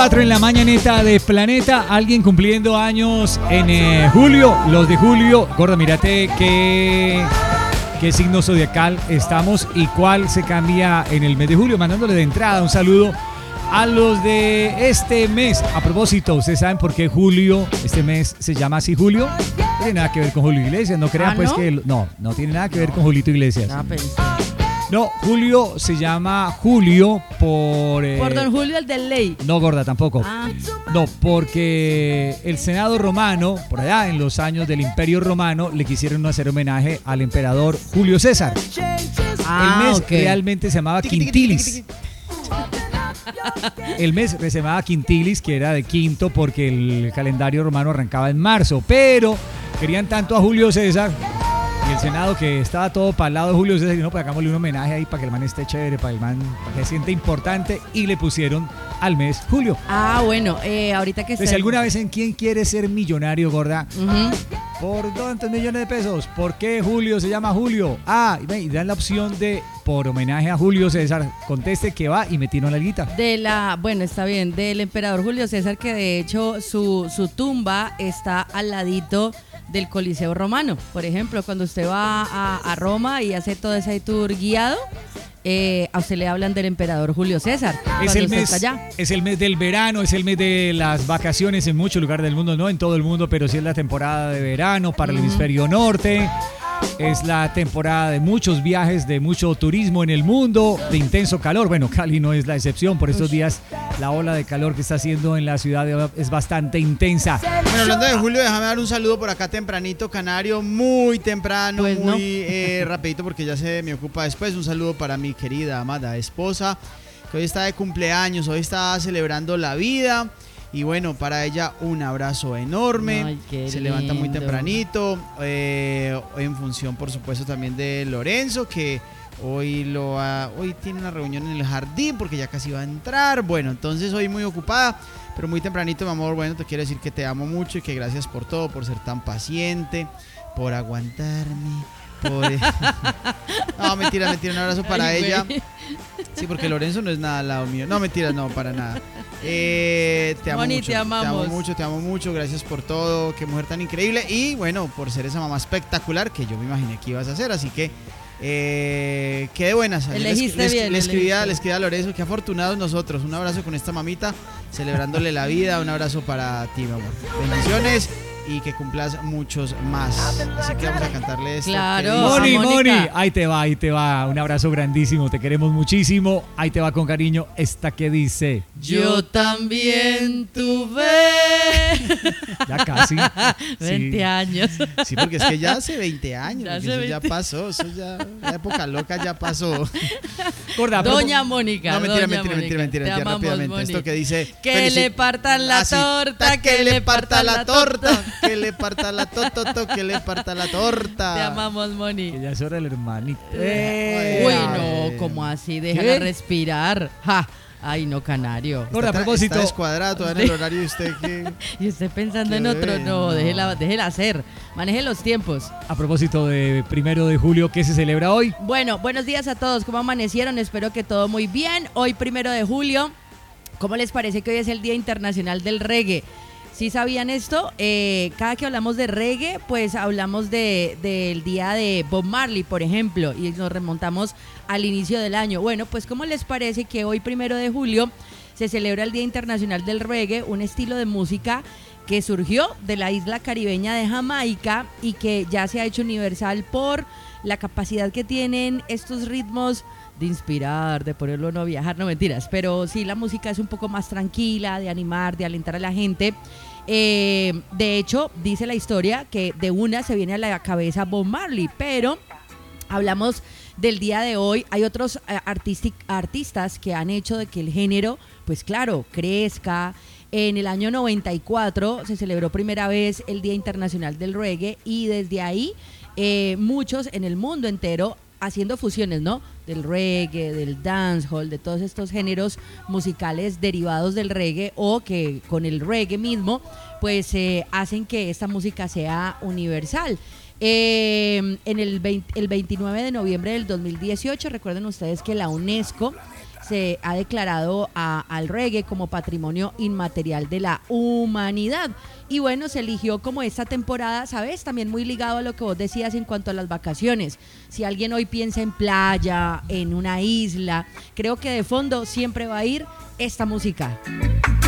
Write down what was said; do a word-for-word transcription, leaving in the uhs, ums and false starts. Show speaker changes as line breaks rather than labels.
cuatro en la mañaneta de Planeta. Alguien cumpliendo años en eh, julio. Los de julio. Gorda, mírate qué, qué signo zodiacal estamos y cuál se cambia en el mes de julio. Mandándole de entrada un saludo a los de este mes. A propósito, ¿ustedes saben por qué julio, este mes se llama así Julio? No tiene nada que ver con Julio Iglesias. No crean,
¿Ah,
pues
no?
que... No, no tiene nada que ver con Julito Iglesias.
Ah, pensé.
No, Julio se llama Julio por... Eh,
Por don Julio el del Ley.
No, gorda, tampoco.
Ah.
No, porque el Senado romano, por allá en los años del Imperio Romano, le quisieron hacer homenaje al emperador Julio César.
Ah,
el mes
ok.
realmente se llamaba Quintilis. El mes se llamaba Quintilis, que era de quinto porque el calendario romano arrancaba en marzo. Pero querían tanto a Julio César y el Senado, que estaba todo para el lado de Julio César, y no, pues hagámosle un homenaje ahí para que el man esté chévere, para, el man, para que se siente importante, y le pusieron al mes Julio.
Ah, bueno, eh, ahorita que
Pues, si alguna vez en quién quiere ser millonario, gorda,
Uh-huh.
¿por cuántos millones de pesos? ¿Por qué Julio se llama Julio? Ah, y, ven, y dan la opción de, por homenaje a Julio César, conteste que va y metieron la alguita.
De la, bueno, está bien, del emperador Julio César, que de hecho su, su tumba está al ladito del Coliseo Romano. Por ejemplo, cuando usted va a, a Roma y hace todo ese tour guiado, eh, a usted le hablan del emperador Julio César.
Es el,
usted
mes,
está allá.
es el mes del verano, es el mes de las vacaciones en muchos lugares del mundo, no en todo el mundo, pero sí es la temporada de verano para el
Ujú.
hemisferio norte. Es la temporada de muchos viajes, de mucho turismo en el mundo, de intenso calor. Bueno, Cali no es la excepción. Por estos días la ola de calor que está haciendo en la ciudad es bastante intensa.
Bueno, hablando de Julio, déjame dar un saludo por acá tempranito, Canario, muy temprano,
Pues
muy
no.
eh, rapidito porque ya se me ocupa después. Un saludo para mi querida, amada esposa, que hoy está de cumpleaños, hoy está celebrando la vida. Y bueno, para ella un abrazo enorme.
Ay, qué
se levanta muy
lindo.
tempranito, eh, en función por supuesto también de Lorenzo, que hoy, lo ha- hoy tiene una reunión en el jardín porque ya casi va a entrar. Bueno, entonces hoy muy ocupada, pero muy tempranito, mi amor. Bueno, te quiero decir que te amo mucho y que gracias por todo, por ser tan paciente, por aguantarme, por... No, mentira, mentira, un abrazo para
Ay, güey.
ella. Sí, porque Lorenzo no es nada al lado mío. No, mentira, no, para nada. Eh, te amo
Moni,
mucho.
te amamos.
amo mucho, te amo mucho. Gracias por todo. Qué mujer tan increíble. Y bueno, por ser esa mamá espectacular que yo me imaginé que ibas a hacer. Así que, eh, qué de buenas. Yo le escri-
Elegiste
le, escri-
bien,
le escribía,
elegiste.
le escribía a Lorenzo. Qué afortunados nosotros. Un abrazo con esta mamita, celebrándole la vida. Un abrazo para ti, mi amor. Bendiciones. Y que cumplas muchos más. Así que vamos a cantarle esto.
Claro.
que dice-
Moni,
Mónica.
Moni, ahí te va, ahí te va. Un abrazo grandísimo, te queremos muchísimo. Ahí te va con cariño esta que dice.
Yo también tuve
Ya casi.
veinte
Sí.
años.
Sí, porque es que ya hace veinte años,
Ya
porque
hace
eso ya
veinte.
pasó, eso ya, la época loca ya pasó.
Gorda, pero-
Doña Mónica.
No, mentira,
doña
mentira, mentira,
Mónica,
mentira,
te
mentira,
amamos,
rápidamente.
Moni.
Esto que dice...
Que
felici-
le partan la
Ah, sí.
torta, que le partan la torta.
que le parta la tototo, que le parta la torta.
Te amamos,
que
Moni.
ya es hora del hermanito.
Eh,
Uy,
eh.
no, ¿cómo así? Déjala
¿Qué?
respirar. Ja. Ay, no, canario.
Gorda, a
Está-
propósito.
Está descuadrado todavía en el horario y usted que...
Y usted pensando en
Qué
otro, no,
bueno.
déjela, déjela hacer. Maneje los tiempos.
A propósito de primero de julio, ¿qué se celebra hoy?
Bueno, buenos días a todos. ¿Cómo amanecieron? Espero que todo muy bien. Hoy, primero de julio, ¿cómo les parece que hoy es el Día Internacional del Reggae? ¿Sí sabían esto? Eh, cada que hablamos de reggae, pues hablamos de, del día de Bob Marley, por ejemplo, y nos remontamos al inicio del año. Bueno, pues ¿cómo les parece que hoy, primero de julio, se celebra el Día Internacional del Reggae, un estilo de música que surgió de la isla caribeña de Jamaica y que ya se ha hecho universal por la capacidad que tienen estos ritmos de inspirar, de ponerlo no a viajar, no mentiras, pero sí la música es un poco más tranquila, de animar, de alentar a la gente. Eh, de hecho, dice la historia que de una se viene a la cabeza Bob Marley, pero hablamos del día de hoy. Hay otros eh, artistic- artistas que han hecho de que el género, pues claro, crezca. En el año noventa y cuatro se celebró primera vez el Día Internacional del Reggae y desde ahí eh, muchos en el mundo entero haciendo fusiones, ¿no? Del reggae, del dancehall, de todos estos géneros musicales derivados del reggae o que con el reggae mismo, pues eh, hacen que esta música sea universal. Eh, en el, veinte el veintinueve de noviembre del dos mil dieciocho, recuerden ustedes que la UNESCO se ha declarado a- al reggae como patrimonio inmaterial de la humanidad. Y bueno, se eligió como esta temporada, ¿sabes? También muy ligado a lo que vos decías en cuanto a las vacaciones. Si alguien hoy piensa en playa, en una isla, creo que de fondo siempre va a ir esta música.